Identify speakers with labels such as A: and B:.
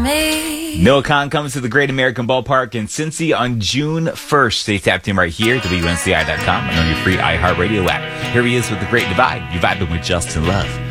A: me.
B: Noah Khan comes to the Great American Ballpark in Cincy on June 1st. Stay tapped in right here at WNCI.com and on your free iHeartRadio app. Here he is with The Great Divide. You're vibing with Justin Love.